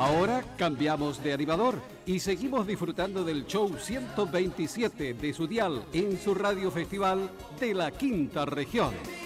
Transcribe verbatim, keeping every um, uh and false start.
Ahora cambiamos de animador y seguimos disfrutando del show ciento veintisiete de su dial en su radio festival de la Quinta Región.